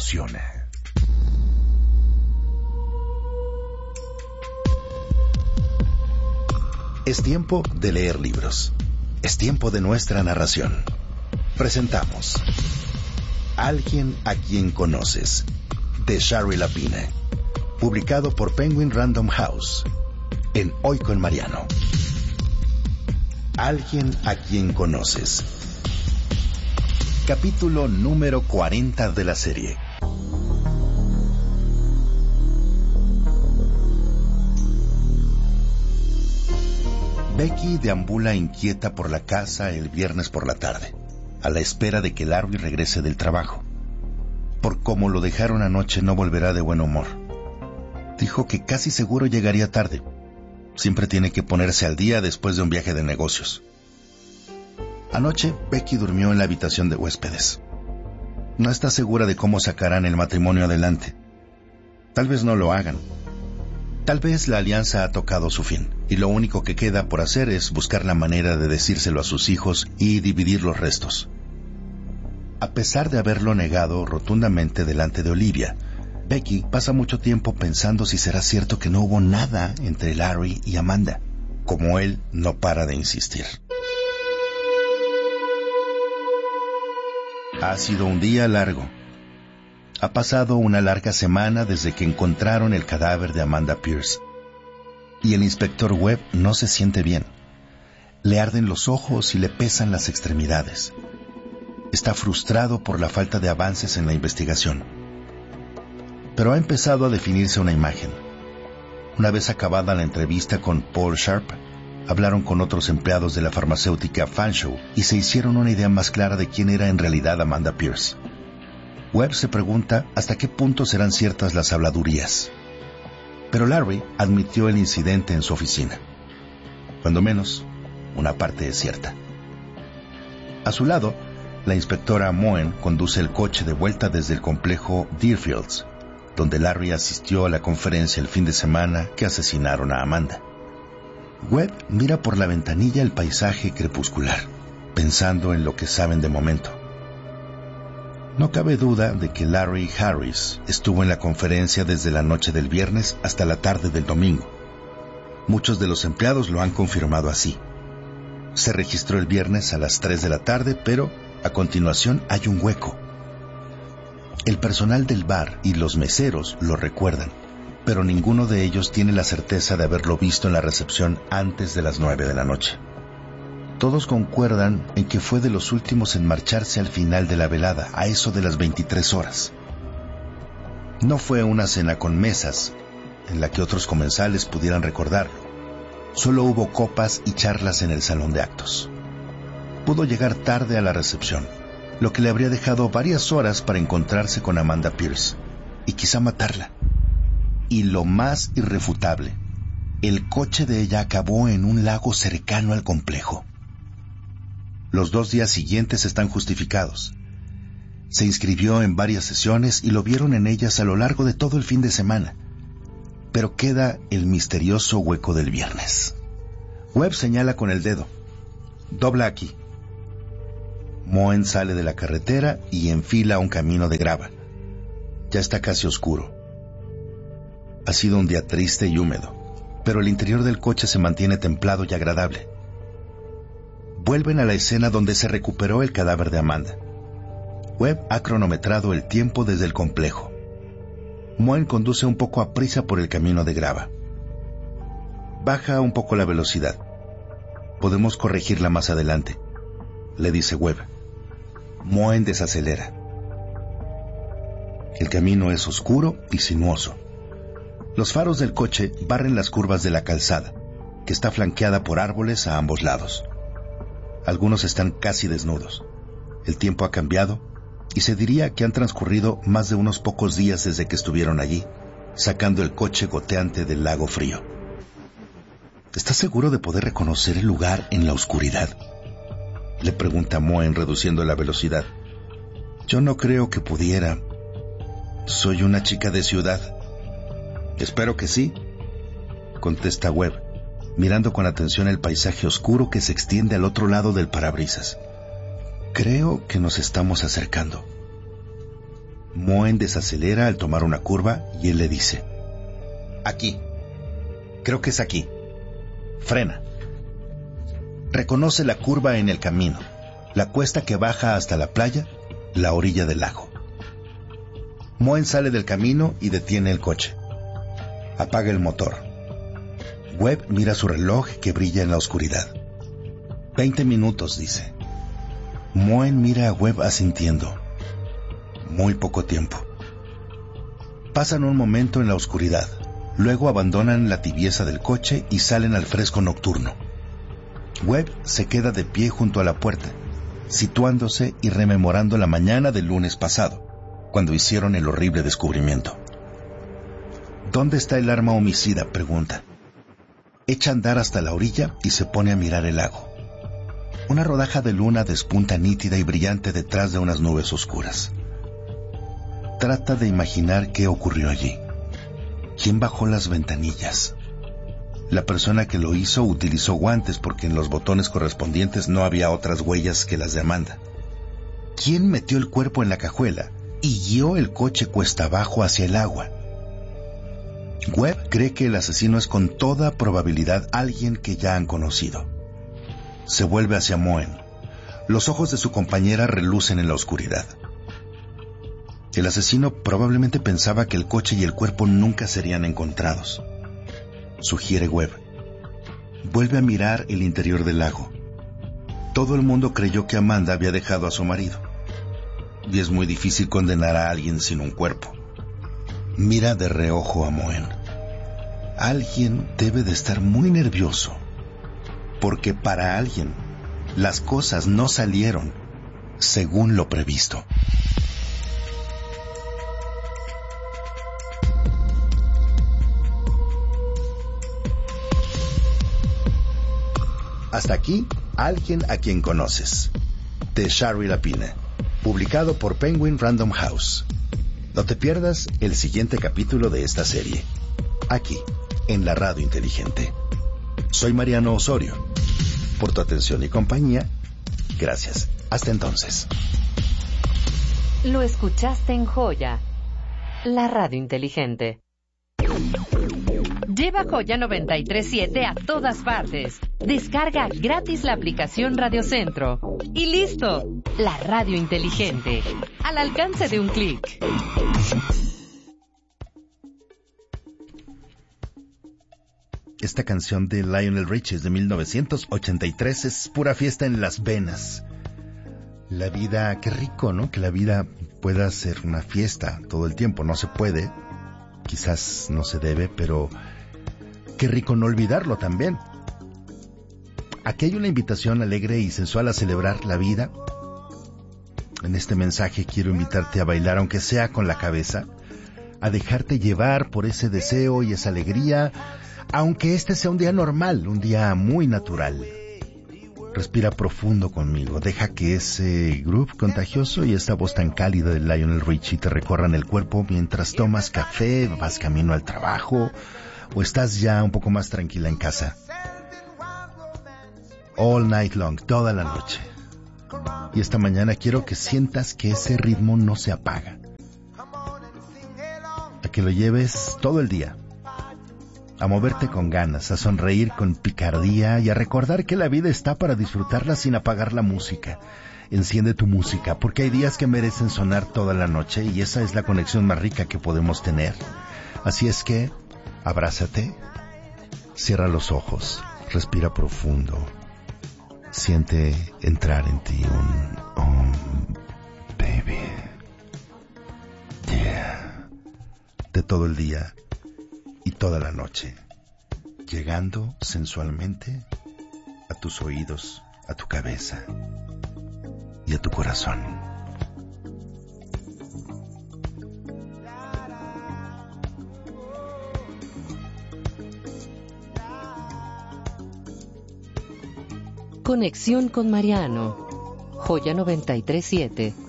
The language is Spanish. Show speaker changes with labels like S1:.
S1: emociona. Es tiempo de leer libros. Es tiempo de nuestra narración. Presentamos Alguien a quien conoces, de Shari Lapine, publicado por Penguin Random House, en Hoy con Mariano. Alguien a quien conoces. Capítulo número 40 de la serie. Becky deambula inquieta por la casa el viernes por la tarde, a la espera de que Larry regrese del trabajo. Por cómo lo dejaron anoche, no volverá de buen humor. Dijo que casi seguro llegaría tarde. Siempre tiene que ponerse al día después de un viaje de negocios. Anoche, Becky durmió en la habitación de huéspedes. No está segura de cómo sacarán el matrimonio adelante. Tal vez no lo hagan. Tal vez la alianza ha tocado su fin, y lo único que queda por hacer es buscar la manera de decírselo a sus hijos y dividir los restos. A pesar de haberlo negado rotundamente delante de Olivia, Becky pasa mucho tiempo pensando si será cierto que no hubo nada entre Larry y Amanda, como él no para de insistir. Ha sido un día largo. Ha pasado una larga semana desde que encontraron el cadáver de Amanda Pierce. Y el inspector Webb no se siente bien. Le arden los ojos y le pesan las extremidades. Está frustrado por la falta de avances en la investigación. Pero ha empezado a definirse una imagen. Una vez acabada la entrevista con Paul Sharp, hablaron con otros empleados de la farmacéutica Fanshawe y se hicieron una idea más clara de quién era en realidad Amanda Pierce. Webb se pregunta hasta qué punto serán ciertas las habladurías. Pero Larry admitió el incidente en su oficina. Cuando menos, una parte es cierta. A su lado, la inspectora Moen conduce el coche de vuelta desde el complejo Deerfields, donde Larry asistió a la conferencia el fin de semana que asesinaron a Amanda. Webb mira por la ventanilla el paisaje crepuscular, pensando en lo que saben de momento. No cabe duda de que Larry Harris estuvo en la conferencia desde la noche del viernes hasta la tarde del domingo. Muchos de los empleados lo han confirmado así. Se registró el viernes a las 3 de la tarde, pero a continuación hay un hueco. El personal del bar y los meseros lo recuerdan, pero ninguno de ellos tiene la certeza de haberlo visto en la recepción antes de las 9 de la noche. Todos concuerdan en que fue de los últimos en marcharse al final de la velada, a eso de las 23 horas. No fue una cena con mesas, en la que otros comensales pudieran recordarlo. Solo hubo copas y charlas en el salón de actos. Pudo llegar tarde a la recepción, lo que le habría dejado varias horas para encontrarse con Amanda Pierce, y quizá matarla. Y lo más irrefutable, el coche de ella acabó en un lago cercano al complejo. Los 2 días siguientes están justificados. Se inscribió en varias sesiones y lo vieron en ellas a lo largo de todo el fin de semana. Pero queda el misterioso hueco del viernes. Webb señala con el dedo. Dobla aquí. Moen sale de la carretera y enfila un camino de grava. Ya está casi oscuro. Ha sido un día triste y húmedo, pero el interior del coche se mantiene templado y agradable. Vuelven a la escena donde se recuperó el cadáver de Amanda. Webb ha cronometrado el tiempo desde el complejo. Moen conduce un poco a prisa por el camino de grava. Baja un poco la velocidad. Podemos corregirla más adelante, le dice Webb. Moen desacelera. El camino es oscuro y sinuoso. Los faros del coche barren las curvas de la calzada, que está flanqueada por árboles a ambos lados. Algunos están casi desnudos. El tiempo ha cambiado y se diría que han transcurrido más de unos pocos días desde que estuvieron allí, sacando el coche goteante del lago frío. ¿Estás seguro de poder reconocer el lugar en la oscuridad?, le pregunta Moen reduciendo la velocidad. Yo no creo que pudiera. Soy una chica de ciudad. Espero que sí, contesta Webb, mirando con atención el paisaje oscuro que se extiende al otro lado del parabrisas. Creo que nos estamos acercando. Moen desacelera al tomar una curva y él le dice: aquí. Creo que es aquí. Frena. Reconoce la curva en el camino, la cuesta que baja hasta la playa, la orilla del lago. Moen sale del camino y detiene el coche. Apaga el motor. Webb mira su reloj que brilla en la oscuridad. 20 minutos, dice. Moen mira a Webb asintiendo. Muy poco tiempo. Pasan un momento en la oscuridad. Luego abandonan la tibieza del coche y salen al fresco nocturno. Webb se queda de pie junto a la puerta, situándose y rememorando la mañana del lunes pasado, cuando hicieron el horrible descubrimiento. ¿Dónde está el arma homicida?, pregunta. Echa a andar hasta la orilla y se pone a mirar el lago. Una rodaja de luna despunta nítida y brillante detrás de unas nubes oscuras. Trata de imaginar qué ocurrió allí. ¿Quién bajó las ventanillas? La persona que lo hizo utilizó guantes porque en los botones correspondientes no había otras huellas que las de Amanda. ¿Quién metió el cuerpo en la cajuela y guió el coche cuesta abajo hacia el agua? Webb cree que el asesino es con toda probabilidad alguien que ya han conocido. Se vuelve hacia Moen. Los ojos de su compañera relucen en la oscuridad. El asesino probablemente pensaba que el coche y el cuerpo nunca serían encontrados. Sugiere Webb. Vuelve a mirar el interior del lago. Todo el mundo creyó que Amanda había dejado a su marido. Y es muy difícil condenar a alguien sin un cuerpo. Mira de reojo a Moen. Alguien debe de estar muy nervioso, porque para alguien las cosas no salieron según lo previsto. Hasta aquí, Alguien a quien conoces, de Shari Lapine, publicado por Penguin Random House. No te pierdas el siguiente capítulo de esta serie, aquí, en la Radio Inteligente. Soy Mariano Osorio. Por tu atención y compañía, gracias. Hasta entonces.
S2: Lo escuchaste en Joya, la Radio Inteligente. Lleva Joya 93.7 a todas partes. Descarga gratis la aplicación Radio Centro. Y listo, la Radio Inteligente, al alcance de un clic.
S1: Esta canción de Lionel Richie es de 1983, es pura fiesta en las venas. La vida, qué rico, ¿no? Que la vida pueda ser una fiesta todo el tiempo. No se puede, quizás no se debe, pero qué rico no olvidarlo también. Aquí hay una invitación alegre y sensual a celebrar la vida. En este mensaje quiero invitarte a bailar, aunque sea con la cabeza, a dejarte llevar por ese deseo y esa alegría, aunque este sea un día normal, un día muy natural. Respira profundo conmigo, deja que ese groove contagioso y esta voz tan cálida de Lionel Richie te recorran el cuerpo mientras tomas café, vas camino al trabajo o estás ya un poco más tranquila en casa. All night long, toda la noche. Y esta mañana quiero que sientas que ese ritmo no se apaga. A que lo lleves todo el día. A moverte con ganas, a sonreír con picardía y a recordar que la vida está para disfrutarla sin apagar la música. Enciende tu música, porque hay días que merecen sonar toda la noche y esa es la conexión más rica que podemos tener. Así es que, abrázate, cierra los ojos, respira profundo, siente entrar en ti un baby, yeah, de todo el día y toda la noche, llegando sensualmente a tus oídos, a tu cabeza y a tu corazón.
S2: Conexión con Mariano. Joya 93.7.